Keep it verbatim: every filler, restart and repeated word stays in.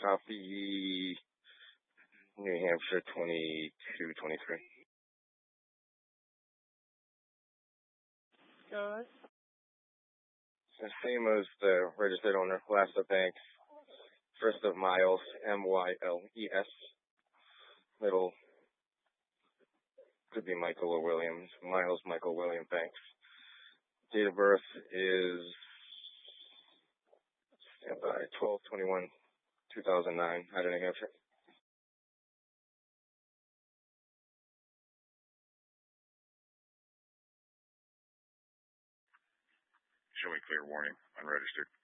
Copy. New Hampshire twenty-two twenty-three. Good. The same as the registered owner, Lassa Banks. First of Miles, M Y L E S. Middle could be Michael or Williams. Miles Michael William Banks. Date of birth is by twelve twenty-one two thousand nine, out of New Hampshire. Showing clear warning, unregistered.